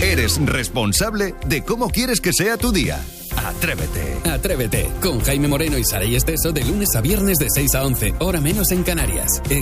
Eres responsable de cómo quieres que sea tu día. Atrévete. Atrévete con Jaime Moreno y Saray Esteso de lunes a viernes de 6 a 11, hora menos en Canarias.